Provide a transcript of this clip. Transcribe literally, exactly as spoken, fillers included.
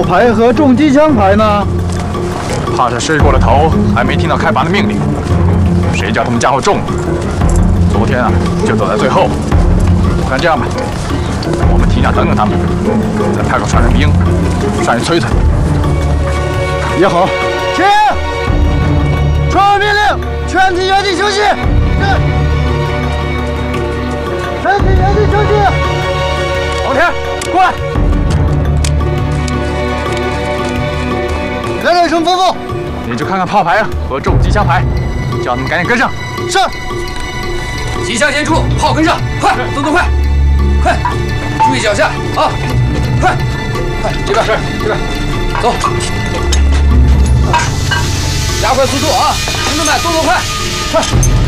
排和重机枪排呢？ 怕是睡过了头，还没听到开拔的命令。谁叫他们家伙重？昨天啊，就走在最后。不然这样吧，我们停下等等他们，再派个传声兵上去催催。 也好。停！传完命令，全体原地休息。是。全体原地休息。 老田，过来。 来人，什么吩咐？ 你去看看炮排和重机枪排，叫他们赶紧跟上。 是。 机枪先出，炮跟上，快，动作快，快，注意脚下啊！快，快，这边是这边，走，加快速度啊！同志们，动作快，快！